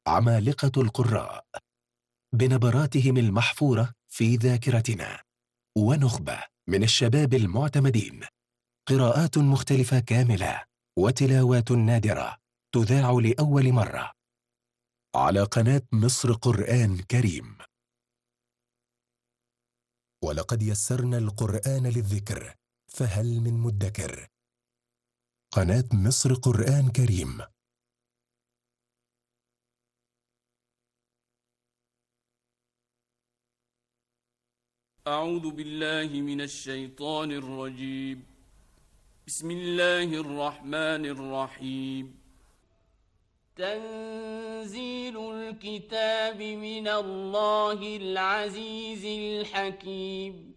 عمالقة القراء بنبراتهم المحفورة في ذاكرتنا، ونخبة من الشباب المعتمدين، قراءات مختلفة كاملة وتلاوات نادرة تذاع لأول مرة على قناة مصر قرآن كريم. ولقد يسرنا القرآن للذكر فهل من مدكر. قناة مصر قرآن كريم. أعوذ بالله من الشيطان الرجيم. بسم الله الرحمن الرحيم. تنزيل الكتاب من الله العزيز الحكيم.